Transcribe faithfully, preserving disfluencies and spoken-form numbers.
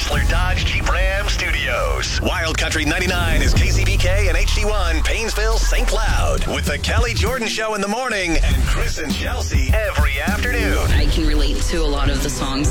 Chrysler Dodge Jeep Ram Studios. Wild Country ninety-nine is K C B K and H D one, Painesville, Saint Cloud. With the Kelly Jordan Show in the morning and Chris and Chelsea every afternoon. I can relate to a lot of the songs